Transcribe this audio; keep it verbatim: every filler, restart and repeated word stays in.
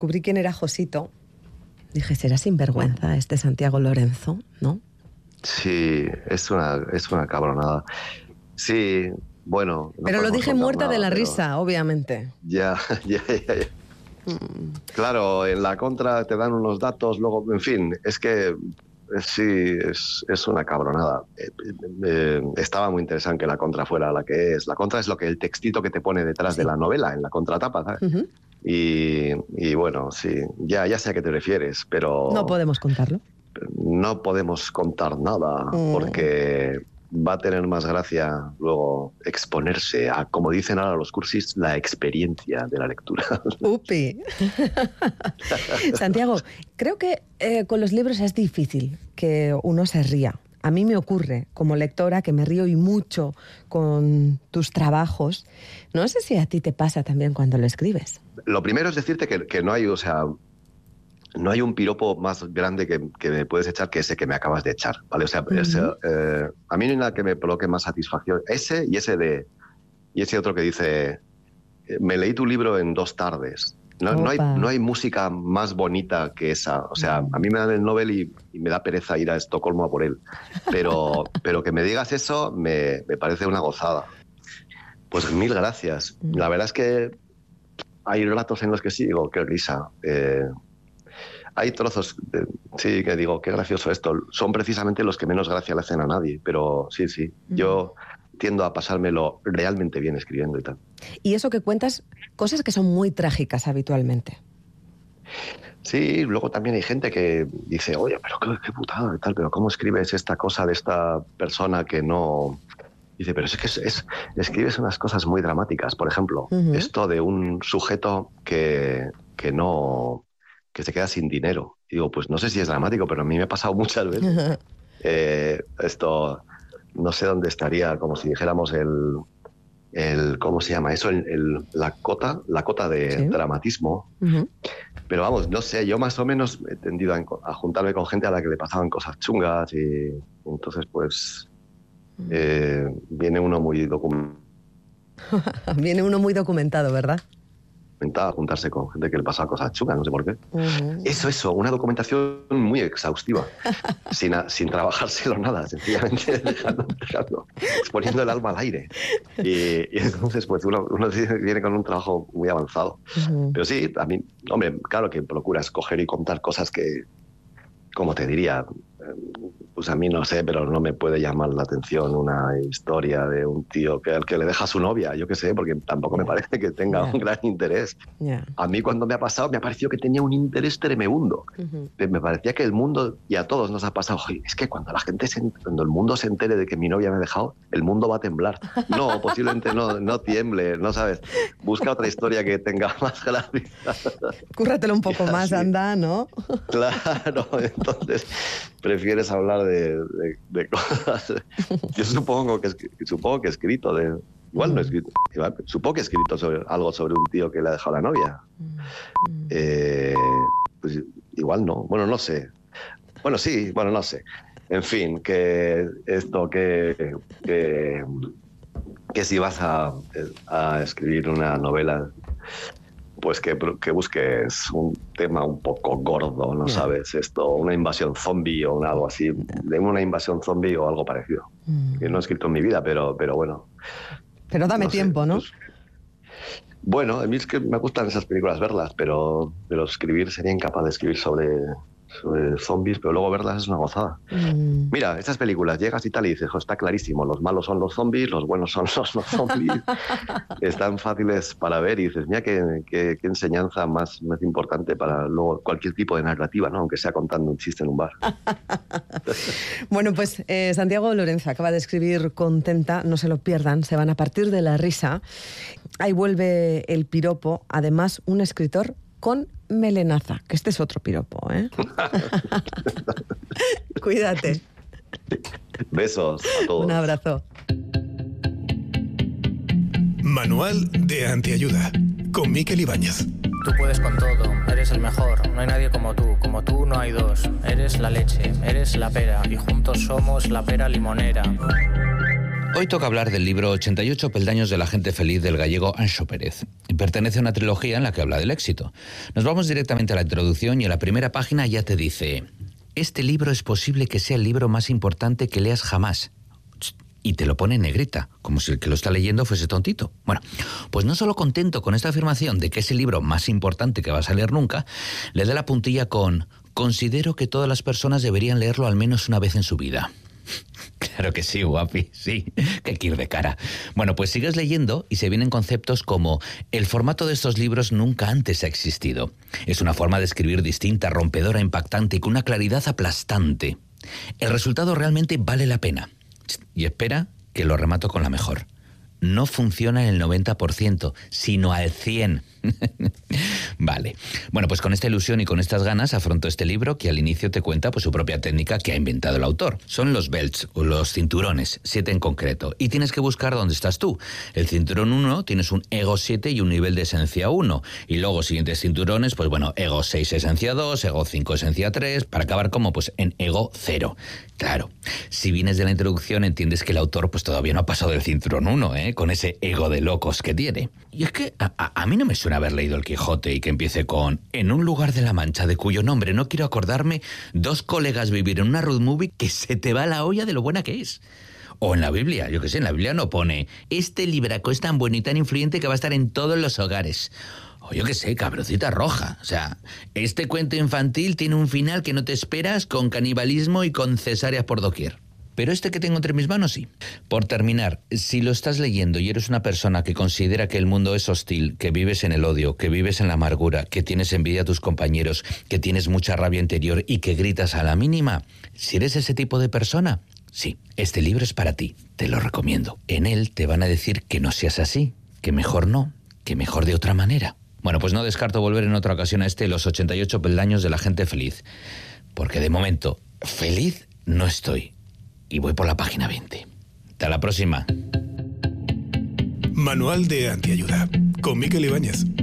descubrí quién era Josito, dije, será sinvergüenza este Santiago Lorenzo, ¿no? Sí, es una, es una cabronada. Sí, bueno... No pero lo dije muerta nada, de la pero... risa, obviamente. Ya, ya, ya, ya. Mm. Claro, en la contra te dan unos datos, luego, en fin, es que... Sí, es, es una cabronada. Eh, eh, estaba muy interesante que la contra fuera la que es. La contra es lo que el textito que te pone detrás sí. de la novela, en la contratapa, ¿sabes? Uh-huh. y, y bueno, sí, ya, ya sé a qué te refieres, pero... No podemos contarlo. No podemos contar nada, uh. porque va a tener más gracia luego exponerse a, como dicen ahora los cursis, la experiencia de la lectura. Upi. Santiago, creo que eh, con los libros es difícil que uno se ría. A mí me ocurre, como lectora, que me río y mucho con tus trabajos. No sé si a ti te pasa también cuando lo escribes. Lo primero es decirte que, que no hay, o sea... No hay un piropo más grande que, que me puedes echar que ese que me acabas de echar, ¿vale? O sea, uh-huh. ese, eh, a mí no hay nada que me provoque más satisfacción. Ese y ese de y ese otro que dice, me leí tu libro en dos tardes. No, no, hay, no hay música más bonita que esa. O sea, a mí me dan el Nobel y, y me da pereza ir a Estocolmo a por él. Pero, pero que me digas eso me, me parece una gozada. Pues mil gracias. Uh-huh. La verdad es que hay ratos en los que sí digo, qué risa. Eh, Hay trozos, de, sí, que digo, qué gracioso esto. Son precisamente los que menos gracia le hacen a nadie, pero sí, sí. Mm. Yo tiendo a pasármelo realmente bien escribiendo y tal. Y eso que cuentas, cosas que son muy trágicas habitualmente. Sí, luego también hay gente que dice, oye, pero qué, qué putada y tal, pero ¿cómo escribes esta cosa de esta persona que no...? Dice, pero es que es, es, escribes unas cosas muy dramáticas. Por ejemplo, uh-huh. esto de un sujeto que, que no... que se queda sin dinero. Y digo, pues no sé si es dramático, pero a mí me ha pasado muchas veces. eh, esto, no sé dónde estaría, como si dijéramos el, el ¿cómo se llama eso? El, el, la cota, la cota de ¿sí? dramatismo. Uh-huh. Pero vamos, no sé, yo más o menos he tendido a, a juntarme con gente a la que le pasaban cosas chungas y entonces pues uh-huh. eh, viene uno muy documentado. Viene uno muy documentado, ¿verdad? A juntarse con gente que le pasaba cosas chungas, no sé por qué. Uh-huh. Eso, eso, una documentación muy exhaustiva, sin, a, sin trabajárselo nada, sencillamente dejando, dejando, exponiendo el alma al aire. Y, y entonces, pues uno, uno viene con un trabajo muy avanzado. Uh-huh. Pero sí, a mí, hombre, claro que procuras coger y contar cosas que, como te diría, pues a mí no sé, pero no me puede llamar la atención una historia de un tío que al que le deja a su novia, yo qué sé, porque tampoco yeah. me parece que tenga yeah. un gran interés. Yeah. A mí cuando me ha pasado me ha parecido que tenía un interés tremebundo. Uh-huh. Me parecía que el mundo, y a todos nos ha pasado, es que cuando la gente se, cuando el mundo se entere de que mi novia me ha dejado, el mundo va a temblar. No, posiblemente no, no tiemble, no sabes. Busca otra historia que tenga más gracia. Cúrratelo un poco más, anda, ¿no? Claro, entonces prefieres hablar de, de, de cosas. Yo supongo que, supongo que he escrito de... Igual no he escrito. Igual, supongo que he escrito sobre, algo sobre un tío que le ha dejado la novia. Mm. Eh, pues igual no. Bueno, no sé. Bueno, sí, bueno, no sé. En fin, que esto que... que, que si vas a, a escribir una novela... pues que, que busques un tema un poco gordo, ¿no yeah. sabes? Esto, una invasión zombie o algo así, de una invasión zombie o algo parecido. Mm. Que no he escrito en mi vida, pero, pero bueno. Pero dame no tiempo, sé, ¿no? Pues, bueno, a mí es que me gustan esas películas verlas, pero, pero escribir, sería incapaz de escribir sobre, sobre zombies, pero luego verlas es una gozada. Mm. Mira, estas películas, llegas y tal y dices, oh, está clarísimo, los malos son los zombies, los buenos son los no zombies. Están fáciles para ver y dices, mira qué, qué, qué enseñanza más, más importante para luego cualquier tipo de narrativa, ¿no? Aunque sea contando un chiste en un bar. Bueno, pues eh, Santiago Lorenzo acaba de escribir Contenta, no se lo pierdan, se van a partir de la risa. Ahí vuelve el piropo, además un escritor con melenaza, que este es otro piropo, ¿eh? Cuídate. Besos a todos. Un abrazo. Manual de Antiayuda, con Miquel Ibáñez. Tú puedes con todo, eres el mejor, no hay nadie como tú, como tú no hay dos. Eres la leche, eres la pera, y juntos somos la pera limonera. Hoy toca hablar del libro ochenta y ocho peldaños de la gente feliz del gallego Anxo Pérez. Pertenece a una trilogía en la que habla del éxito. Nos vamos directamente a la introducción y en la primera página ya te dice: este libro es posible que sea el libro más importante que leas jamás. Y te lo pone en negrita, como si el que lo está leyendo fuese tontito. Bueno, pues no solo contento con esta afirmación de que es el libro más importante que vas a leer nunca, le da la puntilla con: considero que todas las personas deberían leerlo al menos una vez en su vida. Claro que sí, guapi, sí, que ir de cara. Bueno, pues sigues leyendo y se vienen conceptos como: el formato de estos libros nunca antes ha existido. Es una forma de escribir distinta, rompedora, impactante y con una claridad aplastante. El resultado realmente vale la pena. Y espera que lo remato con la mejor. No funciona en el noventa por ciento, sino al cien por ciento. Vale. Bueno, pues con esta ilusión y con estas ganas afronto este libro que al inicio te cuenta pues su propia técnica que ha inventado el autor. Son los belts, o los cinturones, siete en concreto. Y tienes que buscar dónde estás tú. El cinturón uno tienes un ego siete y un nivel de esencia uno. Y luego siguientes cinturones, pues bueno, ego seis esencia dos, ego cinco esencia tres, para acabar como pues en ego cero. Claro, si vienes de la introducción entiendes que el autor pues todavía no ha pasado del cinturón uno, ¿eh? Con ese ego de locos que tiene. Y es que a, a, a mí no me suena haber leído el Quijote y que empiece con: en un lugar de la Mancha de cuyo nombre no quiero acordarme, dos colegas vivieron en una road movie que se te va la olla de lo buena que es. O en la Biblia, yo qué sé, en la Biblia no pone: este libraco es tan bueno y tan influyente que va a estar en todos los hogares. O yo qué sé, Caperucita Roja. O sea, este cuento infantil tiene un final que no te esperas, con canibalismo y con cesáreas por doquier. Pero este que tengo entre mis manos, sí. Por terminar, si lo estás leyendo y eres una persona que considera que el mundo es hostil, que vives en el odio, que vives en la amargura, que tienes envidia a tus compañeros, que tienes mucha rabia interior y que gritas a la mínima, si eres ese tipo de persona, sí, este libro es para ti, te lo recomiendo. En él te van a decir que no seas así, que mejor no, que mejor de otra manera. Bueno, pues no descarto volver en otra ocasión a este Los ochenta y ocho peldaños de la gente feliz. Porque de momento, feliz no estoy. Y voy por la página veinte. Hasta la próxima. Manual de Antiayuda, con Miquel Ibáñez.